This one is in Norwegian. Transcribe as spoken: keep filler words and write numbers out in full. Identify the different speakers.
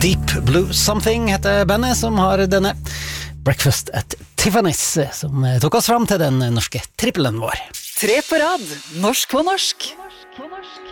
Speaker 1: Deep Blue Something heter bandet som har denne Breakfast at Tiffany's, som tok oss fram til den norske trippelen vår.
Speaker 2: Tre på rad, norsk på norsk. Norsk på norsk.